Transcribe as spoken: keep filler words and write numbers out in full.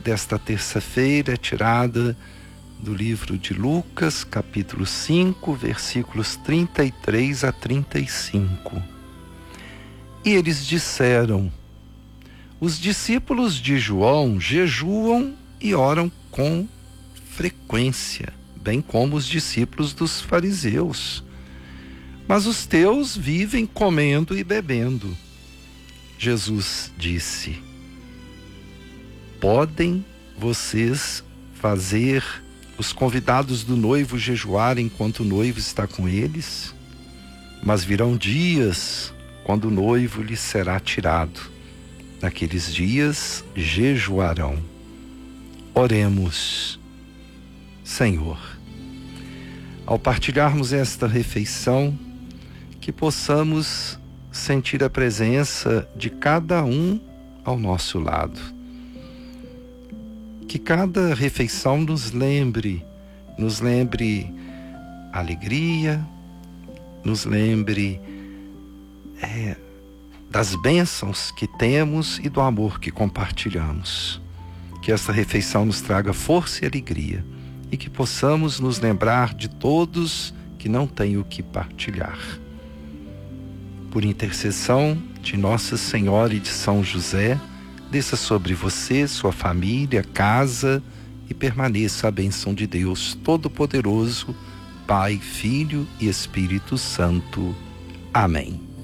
desta terça-feira é tirada do livro de Lucas, capítulo cinco, versículos trinta e três a trinta e cinco. E eles disseram: os discípulos de João jejuam e oram com frequência, bem como os discípulos dos fariseus. Mas os teus vivem comendo e bebendo. Jesus disse: podem vocês fazer os convidados do noivo jejuar enquanto o noivo está com eles? Mas virão dias quando o noivo lhes será tirado. Naqueles dias jejuarão. Oremos. Senhor, ao partilharmos esta refeição, que possamos sentir a presença de cada um ao nosso lado. Que cada refeição nos lembre, nos lembre a alegria, nos lembre é, das bênçãos que temos e do amor que compartilhamos. Que esta refeição nos traga força e alegria e que possamos nos lembrar de todos que não têm o que partilhar. Por intercessão de Nossa Senhora e de São José, desça sobre você, sua família, casa e permaneça a bênção de Deus Todo-Poderoso, Pai, Filho e Espírito Santo. Amém.